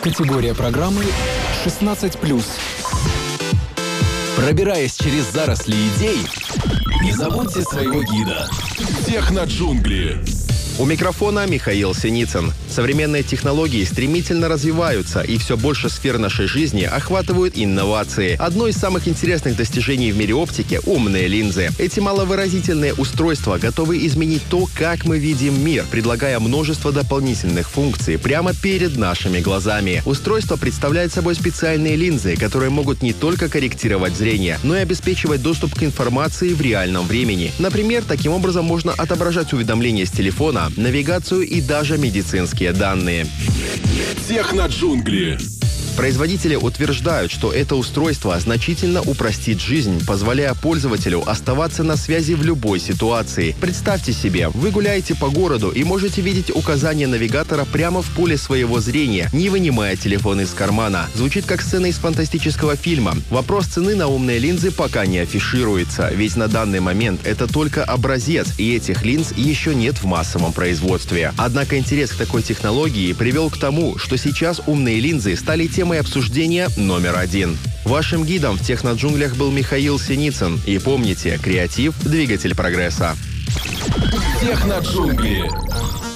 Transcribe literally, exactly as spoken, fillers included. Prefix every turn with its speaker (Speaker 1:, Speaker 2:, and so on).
Speaker 1: Категория программы шестнадцать плюс. Пробираясь через заросли идей, не забудьте своего гида.
Speaker 2: Техноджунгли.
Speaker 3: У микрофона Михаил Синицын. Современные технологии стремительно развиваются, и все больше сфер нашей жизни охватывают инновации. Одно из самых интересных достижений в мире оптики – умные линзы. Эти маловыразительные устройства готовы изменить то, как мы видим мир, предлагая множество дополнительных функций прямо перед нашими глазами. Устройство представляет собой специальные линзы, которые могут не только корректировать зрение, но и обеспечивать доступ к информации в реальном времени. Например, таким образом можно отображать уведомления с телефона, навигацию и даже медицинские данные.
Speaker 2: Техноджунгли.
Speaker 3: Производители утверждают, что это устройство значительно упростит жизнь, позволяя пользователю оставаться на связи в любой ситуации. Представьте себе, вы гуляете по городу и можете видеть указания навигатора прямо в поле своего зрения, не вынимая телефон из кармана. Звучит как сцена из фантастического фильма. Вопрос цены на умные линзы пока не афишируется, ведь на данный момент это только образец, и этих линз еще нет в массовом производстве. Однако интерес к такой технологии привел к тому, что сейчас умные линзы стали темой Темой обсуждения номер один. Вашим гидом в техноджунглях был Михаил Синицын. И помните, креатив – двигатель прогресса.
Speaker 2: Техноджунгли.